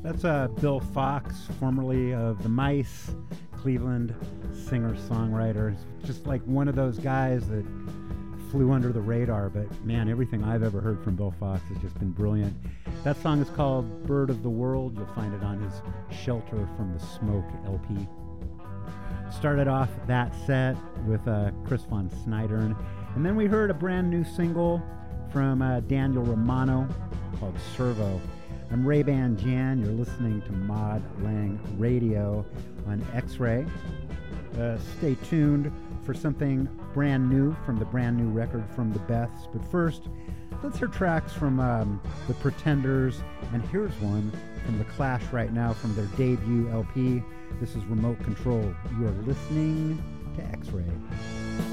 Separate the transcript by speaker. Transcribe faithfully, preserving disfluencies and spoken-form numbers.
Speaker 1: That's uh, Bill Fox, formerly of the Mice, Cleveland singer-songwriter. Just like one of those guys that flew under the radar, but man, everything I've ever heard from Bill Fox has just been brilliant. That song is called Bird of the World. You'll find it on his Shelter from the Smoke L P. Started off that set with uh, Chris von Snydern, and then we heard a brand new single from uh, Daniel Romano called Servo. I'm Ray-Ban Jan. You're listening to Mod Lang Radio on X-Ray. Uh, stay tuned for something brand new from the brand new record from the Beths. But first, let's hear tracks from um, the Pretenders. And here's one from the Clash right now from their debut L P. This is Remote Control. You are listening to X-Ray.